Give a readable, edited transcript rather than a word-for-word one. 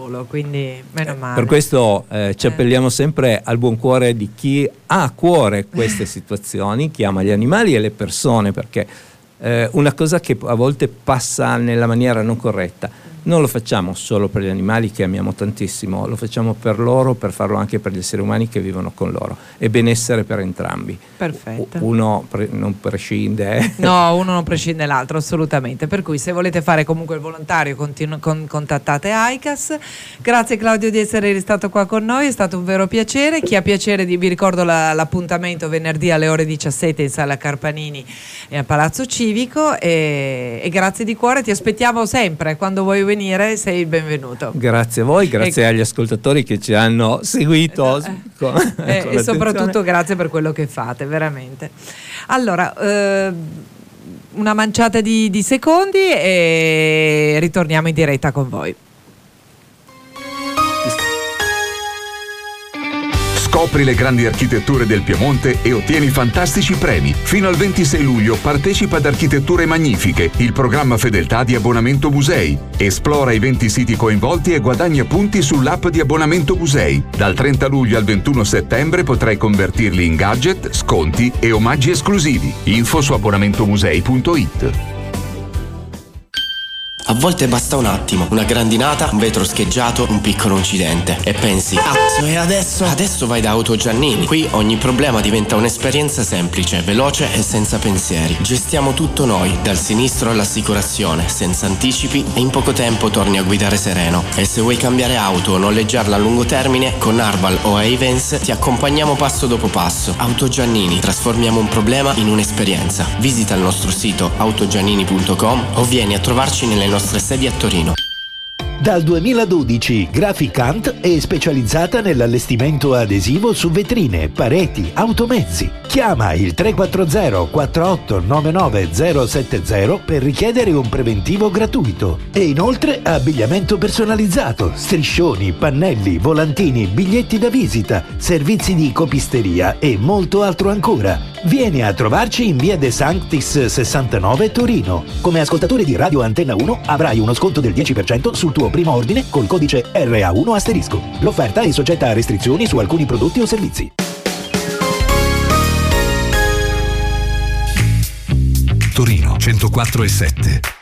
solo, quindi meno male. Per questo ci appelliamo sempre al buon cuore di chi ha a cuore queste situazioni, chi ama gli animali e le persone, perché una cosa che a volte passa nella maniera non corretta: non lo facciamo solo per gli animali che amiamo tantissimo, lo facciamo per loro, per farlo anche per gli esseri umani che vivono con loro, e benessere per entrambi. Perfetto. Uno non prescinde. No, uno non prescinde dall'altro, assolutamente. Per cui se volete fare comunque il volontario contattate AICAS. Grazie Claudio di essere stato qua con noi, è stato un vero piacere. Chi ha piacere vi ricordo l'appuntamento venerdì alle ore 17 in Sala Carpanini e al Palazzo Civico, e grazie di cuore, ti aspettiamo sempre, quando vuoi venire sei il benvenuto. Grazie a voi, grazie agli ascoltatori che ci hanno seguito e soprattutto grazie per quello che fate, veramente. Allora, una manciata di secondi e ritorniamo in diretta con voi. Scopri le grandi architetture del Piemonte e ottieni fantastici premi. Fino al 26 luglio partecipa ad Architetture Magnifiche, il programma fedeltà di Abbonamento Musei. Esplora i 20 siti coinvolti e guadagna punti sull'app di Abbonamento Musei. Dal 30 luglio al 21 settembre potrai convertirli in gadget, sconti e omaggi esclusivi. Info su abbonamentomusei.it. A volte basta un attimo, una grandinata, un vetro scheggiato, un piccolo incidente e pensi: cazzo, e adesso? Adesso vai da Auto Giannini. Qui ogni problema diventa un'esperienza semplice, veloce e senza pensieri. Gestiamo tutto noi, dal sinistro all'assicurazione, senza anticipi, e in poco tempo torni a guidare sereno. E se vuoi cambiare auto o noleggiarla a lungo termine, con Arval o Ayvens ti accompagniamo passo dopo passo. Auto Giannini, trasformiamo un problema in un'esperienza. Visita il nostro sito autogiannini.com o vieni a trovarci nelle nostre sedi a Torino. Dal 2012 Graficant è specializzata nell'allestimento adesivo su vetrine, pareti, automezzi. Chiama il 340 48 99 070 per richiedere un preventivo gratuito. E inoltre abbigliamento personalizzato, striscioni, pannelli, volantini, biglietti da visita, servizi di copisteria e molto altro ancora. Vieni a trovarci in via De Sanctis 69 Torino. Come ascoltatore di Radio Antenna 1 avrai uno sconto del 10% sul tuo primo ordine col codice RA1**. L'offerta è soggetta a restrizioni su alcuni prodotti o servizi. Torino 104.7.